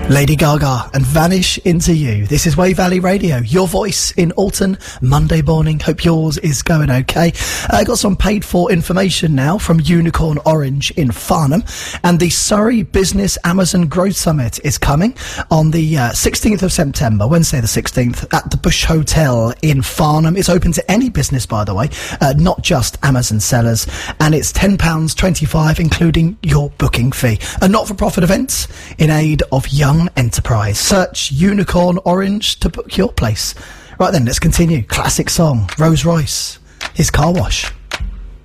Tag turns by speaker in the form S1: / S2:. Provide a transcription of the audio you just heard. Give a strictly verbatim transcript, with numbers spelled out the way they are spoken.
S1: Lady Gaga and Vanish Into You. This is Wave Valley Radio, your voice in Alton, Monday morning. Hope yours is going okay. I uh, got some paid for information now from Unicorn Orange in Farnham, and the Surrey Business Amazon Growth Summit is coming on the uh, sixteenth of September, Wednesday the sixteenth, at the Bush Hotel in Farnham. It's open to any business, by the way, uh, not just Amazon sellers, and it's ten pounds twenty-five, including your booking fee. A not-for-profit event in aid of young enterprise. Search Unicorn Orange to book your place. Right then, let's continue. Classic song, Rose Royce, his Car Wash.